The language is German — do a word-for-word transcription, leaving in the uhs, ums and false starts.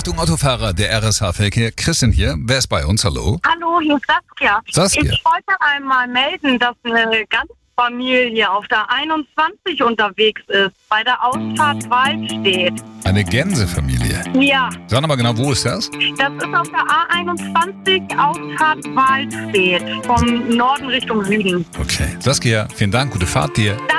Achtung Autofahrer, der R S H-Verkehr. Christian hier. Wer ist bei uns? Hallo. Hallo, hier ist Saskia. Saskia. Ich wollte einmal melden, dass eine Ganzfamilie auf der einundzwanzig unterwegs ist, bei der Ausfahrt Waldstedt. Eine Gänsefamilie. Ja, Sag nochmal genau, wo ist das? das ist auf der A einundzwanzig, Ausfahrt Waldstedt, vom Norden Richtung Süden. Okay. Saskia, vielen Dank. Gute Fahrt dir. Danke.